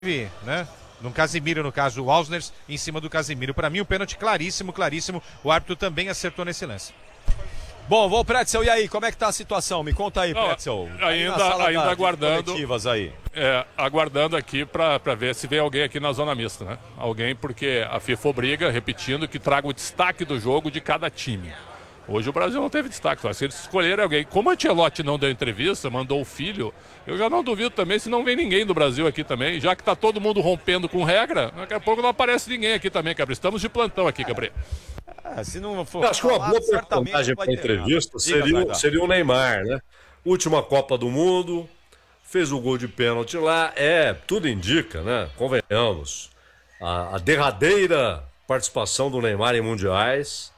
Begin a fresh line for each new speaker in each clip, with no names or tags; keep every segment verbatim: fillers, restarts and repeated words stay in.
né? No Casimiro, no caso, o Ausners em cima do Casimiro. Para mim, o pênalti claríssimo, claríssimo. O árbitro também acertou nesse lance.
Bom, vou, Pretzel, e aí, como é que tá a situação? Me conta aí, Pretzel.
Ainda, ainda
da,
aguardando.
Aí.
É, aguardando aqui para ver se vem alguém aqui na zona mista, né? Alguém, porque a FIFA obriga, repetindo, que traga o destaque do jogo de cada time. Hoje o Brasil não teve destaque, só se eles escolherem alguém. Como o Ancelotti não deu entrevista, mandou o filho, eu já não duvido também se não vem ninguém do Brasil aqui também, já que tá todo mundo rompendo com regra, daqui a pouco não aparece ninguém aqui também, Gabriel. Estamos de plantão aqui, Gabriel.
Ah, se não for
acho que uma boa personagem para entrevista seria, seria o Neymar, né? Última Copa do Mundo, fez o gol de pênalti lá, é, tudo indica, né? Convenhamos. A, a derradeira participação do Neymar em mundiais.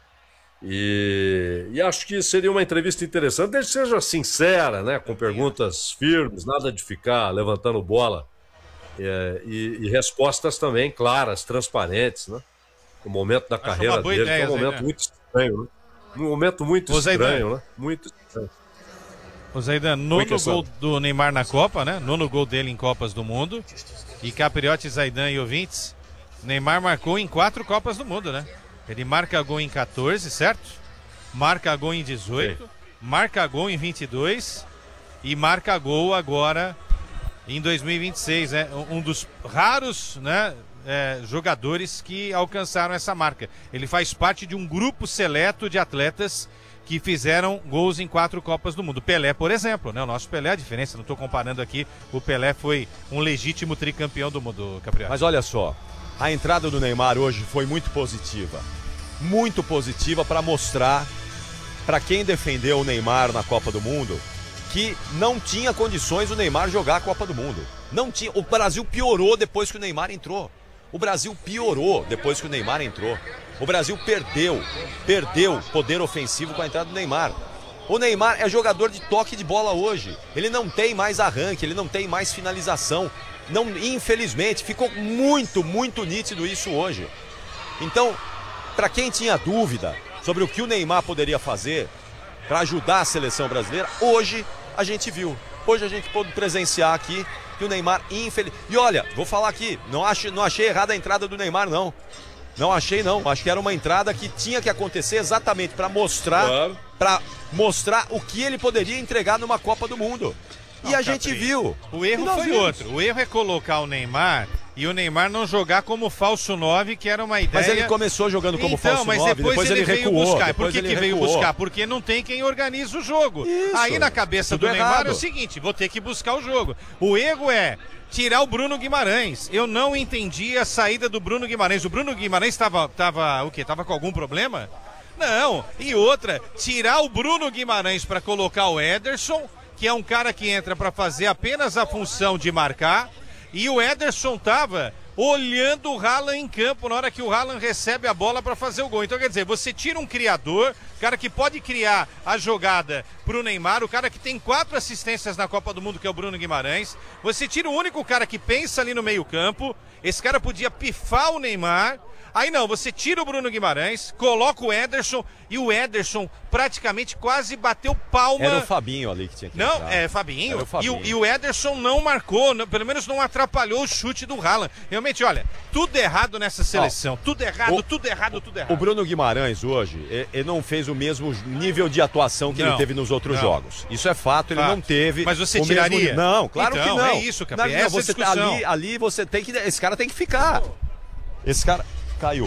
E, e acho que seria uma entrevista interessante, desde que seja sincera, né? Com perguntas firmes, nada de ficar levantando bola. É, e, e respostas também claras, transparentes, né? No momento da acho carreira dele, ideia, que é um momento Zaidan. muito estranho, né? Um momento muito Ô, estranho, Zaidan. né? Muito estranho.
O Zaidan, nono gol do Neymar na Copa, né? Nono gol dele em Copas do Mundo. E Capriotti, Zaidan e ouvintes, Neymar marcou em quatro Copas do Mundo, né? Ele marca gol em quatorze, certo? Marca gol em dezoito, Sim. marca gol em vinte e dois e marca gol agora em dois mil e vinte e seis, né? Um dos raros, né, é, jogadores que alcançaram essa marca. Ele faz parte de um grupo seleto de atletas que fizeram gols em quatro Copas do Mundo. Pelé, por exemplo, né? O nosso Pelé, a diferença, não estou comparando aqui, o Pelé foi um legítimo tricampeão do mundo, Capriotti.
Mas olha só, a entrada do Neymar hoje foi muito positiva. Muito positiva para mostrar para quem defendeu o Neymar na Copa do Mundo que não tinha condições o Neymar jogar a Copa do Mundo. Não tinha. O Brasil piorou depois que o Neymar entrou. O Brasil piorou depois que o Neymar entrou. O Brasil perdeu, perdeu poder ofensivo com a entrada do Neymar. O Neymar é jogador de toque de bola hoje. Ele não tem mais arranque, ele não tem mais finalização. Não, infelizmente, ficou muito, muito nítido isso hoje. Então, para quem tinha dúvida sobre o que o Neymar poderia fazer para ajudar a seleção brasileira, hoje a gente viu. Hoje a gente pôde presenciar aqui que o Neymar, infeliz... E olha, vou falar aqui, não, acho, não achei errada a entrada do Neymar, não. Não achei, não. Acho que era uma entrada que tinha que acontecer exatamente para mostrar, claro. para mostrar o que ele poderia entregar numa Copa do Mundo. Não, e a Capri, gente viu.
O erro foi vimos. outro. O erro é colocar o Neymar e o Neymar não jogar como falso nove, que era uma ideia...
Mas ele começou jogando como
então,
falso
mas
nove,
depois,
depois
ele,
ele
veio
recuou.
buscar.
Depois
Por que, que veio
recuou.
buscar? Porque não tem quem organiza o jogo.
Isso.
Aí na cabeça
Tudo
do Neymar
errado.
é o seguinte, vou ter que buscar o jogo. O erro é tirar o Bruno Guimarães. Eu não entendi a saída do Bruno Guimarães. O Bruno Guimarães estava tava, o quê? Tava com algum problema? Não. E outra, tirar o Bruno Guimarães para colocar o Ederson, que é um cara que entra para fazer apenas a função de marcar, e o Ederson tava olhando o Haaland em campo na hora que o Haaland recebe a bola para fazer o gol. Então, quer dizer, você tira um criador, cara que pode criar a jogada pro Neymar, o cara que tem quatro assistências na Copa do Mundo, que é o Bruno Guimarães, você tira o único cara que pensa ali no meio campo, esse cara podia pifar o Neymar. Aí não, você tira o Bruno Guimarães, coloca o Ederson, e o Ederson praticamente quase bateu palma.
Era o Fabinho ali que tinha que
Não,
entrar.
é Fabinho.
Era o Fabinho.
E, o, e o Ederson não marcou, não, pelo menos não atrapalhou o chute do Haaland. Realmente, olha, tudo errado nessa seleção. Ó, tudo errado, o, tudo errado, tudo errado.
O Bruno Guimarães hoje, ele não fez o mesmo nível de atuação que não, ele teve nos outros não. jogos. Isso é fato, ele fato. não teve.
Mas você
o
tiraria?
Mesmo... Não, claro
então,
que não.
É isso, Capri,
não,
essa
você
discussão.
Ali, ali você tem que... Esse cara tem que ficar. Esse cara... Caiu.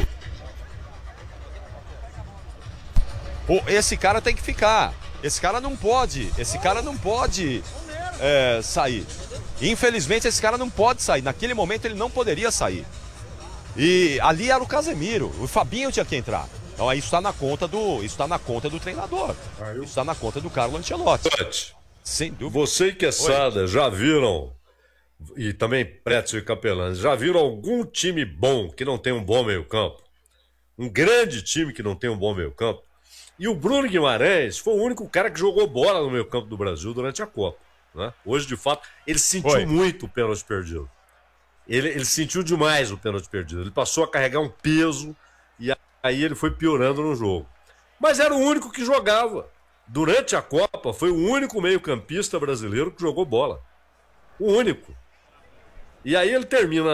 Esse cara tem que ficar. Esse cara não pode. Esse cara não pode é, sair. Infelizmente, esse cara não pode sair. Naquele momento, ele não poderia sair. E ali era o Casemiro. O Fabinho tinha que entrar. Então, aí isso está na conta do, isso está na conta do treinador. Isso está na conta do Carlo Ancelotti.
Sem dúvida. Você e Quesada já viram, e também Pretzel e Capelani, já viram algum time bom que não tem um bom meio-campo? Um grande time que não tem um bom meio-campo? E o Bruno Guimarães foi o único cara que jogou bola no meio campo do Brasil durante a Copa, né? Hoje, de fato, ele sentiu foi. muito o pênalti perdido. Ele, ele sentiu demais o pênalti perdido. Ele passou a carregar um peso e aí ele foi piorando no jogo. Mas era o único que jogava. Durante a Copa, foi o único meio-campista brasileiro que jogou bola. O único. E aí ele termina